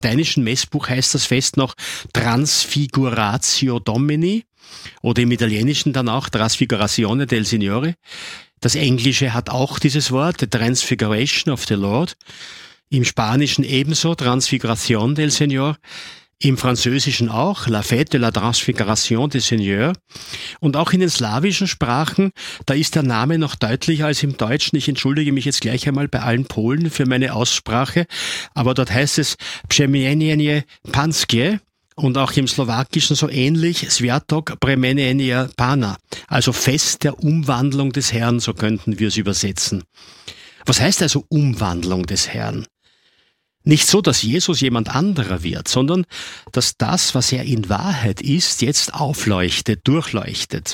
lateinischen Messbuch heißt das Fest noch Transfiguratio Domini oder im Italienischen dann auch Trasfigurazione del Signore. Das Englische hat auch dieses Wort, the Transfiguration of the Lord. Im Spanischen ebenso, Transfiguration del Señor. Im Französischen auch, la fête de la Transfiguration des Seigneur. Und auch in den slawischen Sprachen, da ist der Name noch deutlicher als im Deutschen. Ich entschuldige mich jetzt gleich einmal bei allen Polen für meine Aussprache, aber dort heißt es Przemienienie Pańskie und auch im Slowakischen so ähnlich, Sviatok Przemienienia Pana, also Fest der Umwandlung des Herrn, so könnten wir es übersetzen. Was heißt also Umwandlung des Herrn? Nicht so, dass Jesus jemand anderer wird, sondern dass das, was er in Wahrheit ist, jetzt aufleuchtet, durchleuchtet.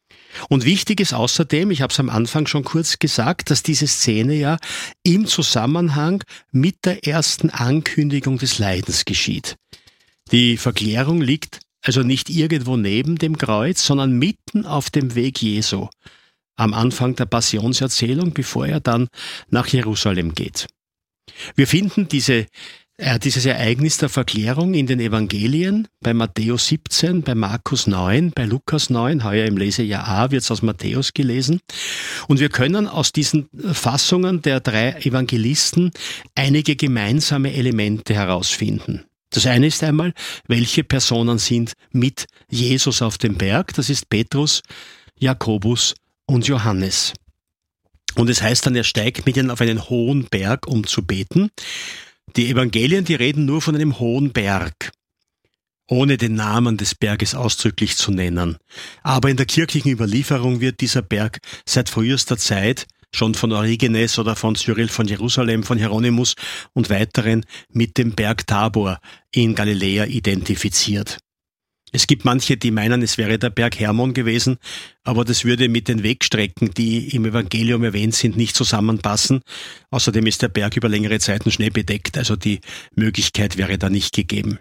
Und wichtig ist außerdem, ich habe es am Anfang schon kurz gesagt, dass diese Szene ja im Zusammenhang mit der ersten Ankündigung des Leidens geschieht. Die Verklärung liegt also nicht irgendwo neben dem Kreuz, sondern mitten auf dem Weg Jesu, am Anfang der Passionserzählung, bevor er dann nach Jerusalem geht. Wir finden dieses Ereignis der Verklärung in den Evangelien, bei Matthäus 17, bei Markus 9, bei Lukas 9, heuer im Lesejahr A wird es aus Matthäus gelesen. Und wir können aus diesen Fassungen der 3 Evangelisten einige gemeinsame Elemente herausfinden. Das eine ist einmal, welche Personen sind mit Jesus auf dem Berg? Das ist Petrus, Jakobus und Johannes. Und es heißt dann, er steigt mit ihnen auf einen hohen Berg, um zu beten. Die Evangelien, die reden nur von einem hohen Berg, ohne den Namen des Berges ausdrücklich zu nennen. Aber in der kirchlichen Überlieferung wird dieser Berg seit frühester Zeit schon von Origenes oder von Cyril von Jerusalem, von Hieronymus und weiteren mit dem Berg Tabor in Galiläa identifiziert. Es gibt manche, die meinen, es wäre der Berg Hermon gewesen, aber das würde mit den Wegstrecken, die im Evangelium erwähnt sind, nicht zusammenpassen. Außerdem ist der Berg über längere Zeiten schneebedeckt, also die Möglichkeit wäre da nicht gegeben.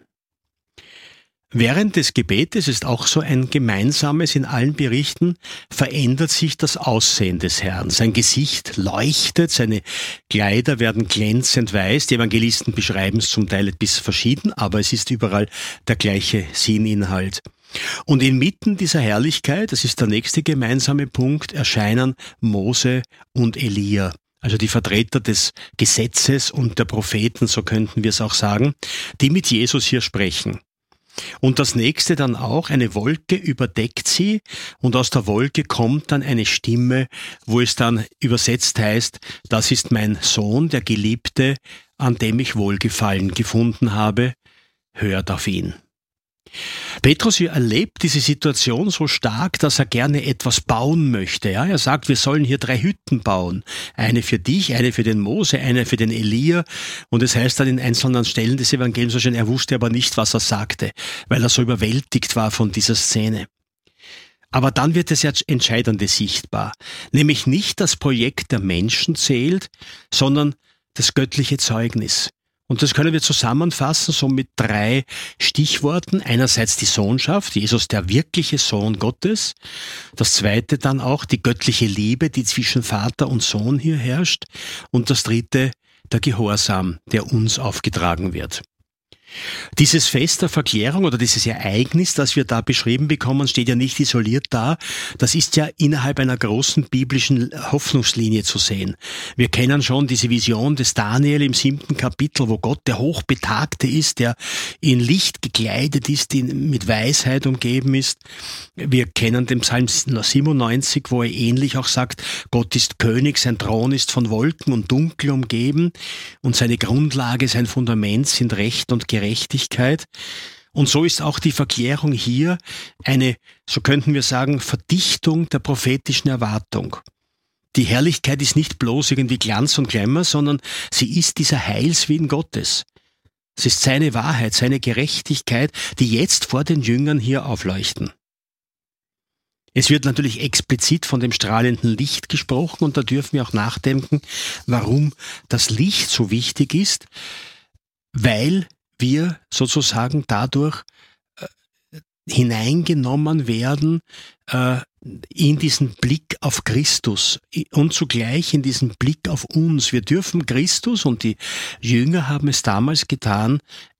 Während des Gebetes ist auch so ein gemeinsames in allen Berichten, verändert sich das Aussehen des Herrn. Sein Gesicht leuchtet, seine Kleider werden glänzend weiß. Die Evangelisten beschreiben es zum Teil etwas verschieden, aber es ist überall der gleiche Sinninhalt. Und inmitten dieser Herrlichkeit, das ist der nächste gemeinsame Punkt, erscheinen Mose und Elia. Also die Vertreter des Gesetzes und der Propheten, so könnten wir es auch sagen, die mit Jesus hier sprechen. Und das nächste dann auch, eine Wolke überdeckt sie und aus der Wolke kommt dann eine Stimme, wo es dann übersetzt heißt, das ist mein Sohn, der Geliebte, an dem ich Wohlgefallen gefunden habe, hört auf ihn. Petrus erlebt diese Situation so stark, dass er gerne etwas bauen möchte. Ja, er sagt, wir sollen hier 3 Hütten bauen. Eine für dich, eine für den Mose, eine für den Elia. Und es heißt dann in einzelnen Stellen des Evangeliums so schön, er wusste aber nicht, was er sagte, weil er so überwältigt war von dieser Szene. Aber dann wird das Entscheidende sichtbar. Nämlich nicht das Projekt der Menschen zählt, sondern das göttliche Zeugnis. Und das können wir zusammenfassen so mit 3 Stichworten. Einerseits die Sohnschaft, Jesus der wirkliche Sohn Gottes. Das zweite dann auch die göttliche Liebe, die zwischen Vater und Sohn hier herrscht. Und das dritte, der Gehorsam, der uns aufgetragen wird. Dieses Fest der Verklärung oder dieses Ereignis, das wir da beschrieben bekommen, steht ja nicht isoliert da. Das ist ja innerhalb einer großen biblischen Hoffnungslinie zu sehen. Wir kennen schon diese Vision des Daniel im 7. Kapitel, wo Gott der Hochbetagte ist, der in Licht gekleidet ist, mit Weisheit umgeben ist. Wir kennen den Psalm 97, wo er ähnlich auch sagt, Gott ist König, sein Thron ist von Wolken und Dunkel umgeben und seine Grundlage, sein Fundament sind Recht und Gerechtigkeit. Und so ist auch die Verklärung hier eine, so könnten wir sagen, Verdichtung der prophetischen Erwartung. Die Herrlichkeit ist nicht bloß irgendwie Glanz und Glamour, sondern sie ist dieser Heilswillen Gottes. Es ist seine Wahrheit, seine Gerechtigkeit, die jetzt vor den Jüngern hier aufleuchten. Es wird natürlich explizit von dem strahlenden Licht gesprochen und da dürfen wir auch nachdenken, warum das Licht so wichtig ist, weil wir sozusagen dadurch hineingenommen werden in diesen Blick auf Christus und zugleich in diesen Blick auf uns. Wir dürfen Christus, und die Jünger haben es damals getan,